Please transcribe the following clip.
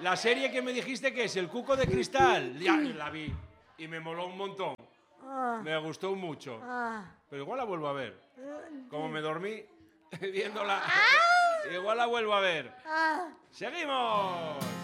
La serie que me dijiste que es El Cuco de Cristal. Ya la vi y me moló un montón. Me gustó mucho. Pero igual la vuelvo a ver. Como me dormí viéndola, igual la vuelvo a ver. ¡Seguimos!